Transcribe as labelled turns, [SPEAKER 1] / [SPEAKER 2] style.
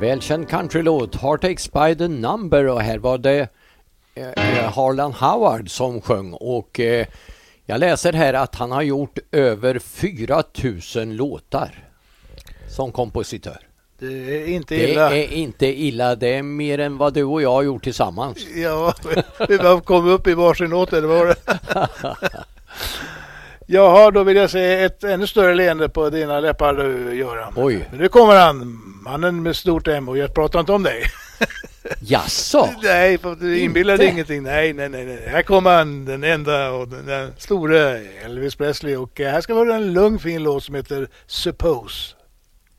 [SPEAKER 1] Välkänd countrylåt, Heart Aches by the Number, och här var det Harlan Howard som sjöng, och jag läser här att han har gjort över 4000 låtar som kompositör.
[SPEAKER 2] Det är inte illa.
[SPEAKER 1] Det är inte illa, det är mer än vad du och jag har gjort tillsammans.
[SPEAKER 2] Ja, vi kom upp i varsin låt, eller var det? Jaha, då vill jag se ett ännu större leende på dina läppar, du, Göran.
[SPEAKER 1] Oj.
[SPEAKER 2] Nu kommer han, mannen med stort M, och jag pratar inte om dig.
[SPEAKER 1] Jaså?
[SPEAKER 2] Nej, du inbillade ingenting. Nej. Här kommer han, den enda och den stora Elvis Presley. Och här ska vi höra en lugn fin låt som heter Suppose.